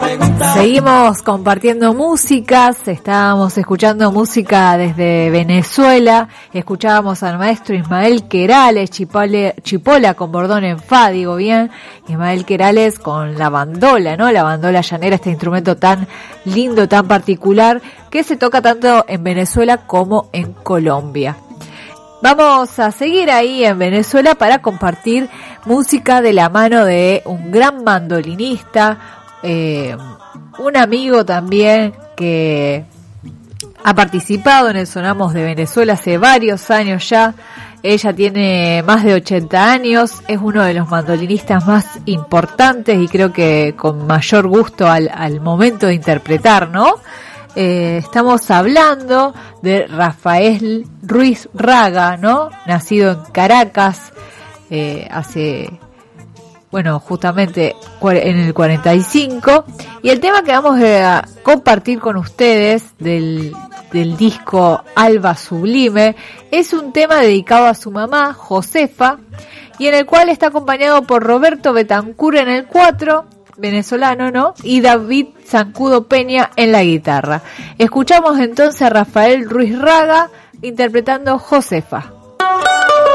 Seguimos compartiendo músicas, estábamos escuchando música desde Venezuela, escuchábamos al maestro Ismael Querales, Chipola con bordón en fa, digo bien, Ismael Querales con la bandola, ¿no? La bandola llanera, este instrumento tan lindo, tan particular, que se toca tanto en Venezuela como en Colombia. Vamos a seguir ahí en Venezuela para compartir música de la mano de un gran mandolinista, un amigo también que ha participado en el Sonamos de Venezuela hace varios años ya. Ella tiene más de 80 años, es uno de los mandolinistas más importantes y creo que con mayor gusto al momento de interpretar, ¿no? Estamos hablando de Rafael Ruiz Raga, ¿no? Nacido en Caracas justamente en el 45, y el tema que vamos a compartir con ustedes del disco Alba Sublime es un tema dedicado a su mamá, Josefa, y en el cual está acompañado por Roberto Betancur en el 4, venezolano, ¿no? Y David Zancudo Peña en la guitarra. Escuchamos entonces a Rafael Ruiz Raga interpretando Josefa.